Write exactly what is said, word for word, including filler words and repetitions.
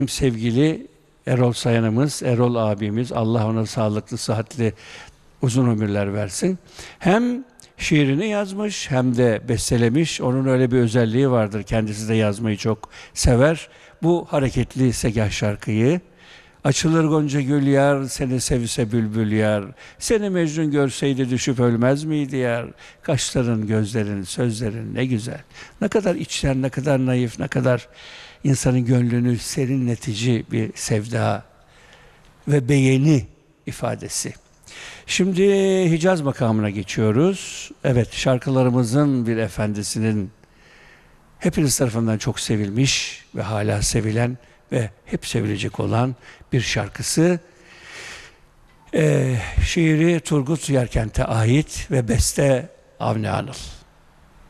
Sevgili Erol Sayan'ımız, Erol abimiz, Allah ona sağlıklı, sıhhatli, uzun ömürler versin. Hem şiirini yazmış hem de bestelemiş. Onun öyle bir özelliği vardır. Kendisi de yazmayı çok sever. Bu hareketli segah şarkıyı: açılır gonca gül yar, seni sevse bülbül yar. Seni Mecnun görseydi düşüp ölmez miydi yar? Kaşların, gözlerin, sözlerin ne güzel. Ne kadar içten, ne kadar naif, ne kadar insanın gönlünü serinletici bir sevda ve beğeni ifadesi. Şimdi Hicaz makamına geçiyoruz. Evet, şarkılarımızın bir efendisinin hepiniz tarafından çok sevilmiş ve hala sevilen ve hep sevilecek olan bir şarkısı. Ee, şiiri Turgut Yerkent'e ait ve beste Avni Anıl.